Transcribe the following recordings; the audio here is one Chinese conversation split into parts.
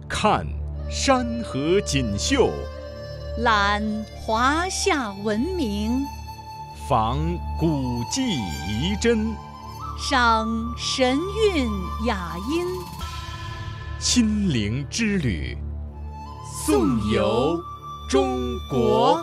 看山河锦绣， 览华夏文明， 访古迹遗珍， 赏神韵雅音。 亲临之旅，颂游中国。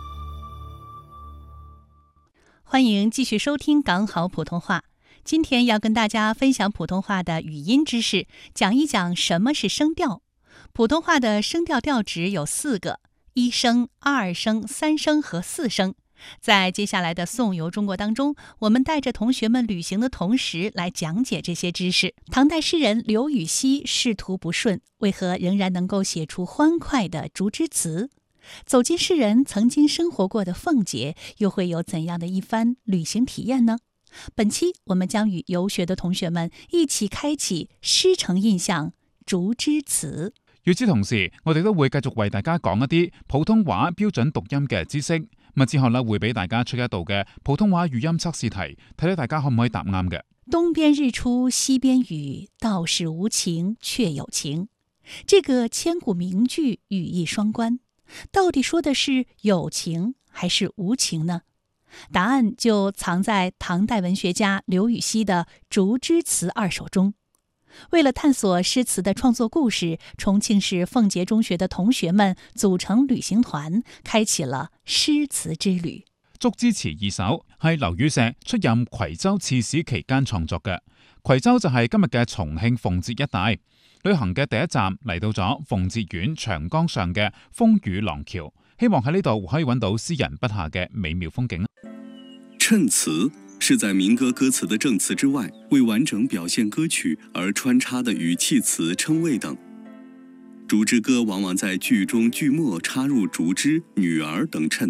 欢迎继续收听港好普通话。今天要跟大家分享普通话的语音知识，讲一讲什么是声调。普通话的声调调值有4个：1声、2声、3声和4声。在接下来的颂游中国当中，我们带着同学们旅行的同时来讲解这些知识。唐代诗人刘禹锡仕途不顺，为何仍然能够写出欢快的竹枝词？走进诗人曾经生活过的奉节，又会有怎样的一番旅行体验呢？本期我們將與遊學的同學們一起開啟詩城印象竹枝詞。 與此同時，我哋都會繼續為大家講一啲普通話標準讀音嘅知識。之後會俾大家出一道嘅普通話語音測試題，睇睇大家可唔可以答啱嘅。 東邊日出西邊雨，道是無晴卻有晴。這個千古名句語義雙關，到底說的是有情還是無情呢？答案就藏在唐代文學家劉禹锡的《竹枝詞2首》中。為了探索詩詞的創作故事，重慶市奉節中學的同學們組成旅行團，開啟了詩詞之旅。 《竹枝詞2首》係劉禹錫出任夔州刺史期間創作嘅。夔州就係今日嘅重慶奉節一帶。旅行嘅第一站嚟到咗奉節縣長江上嘅風雨廊橋，希望喺呢度可以揾到詩人筆下嘅美妙風景。 襯詞是在民歌歌詞的正詞之外，為完整表現歌曲而穿插的語氣詞、稱謂等。竹枝歌往往在句中句末插入竹枝、女兒等襯